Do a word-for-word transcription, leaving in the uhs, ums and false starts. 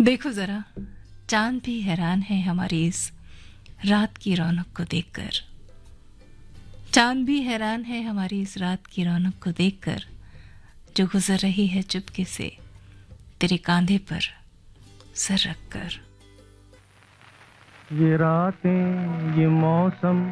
देखो जरा, चांद भी हैरान है हमारी इस रात की रौनक को देखकर। चांद भी हैरान है हमारी इस रात की रौनक को देखकर, जो गुजर रही है चुपके से तेरे कांधे पर सर रखकर। ये रातें ये मौसम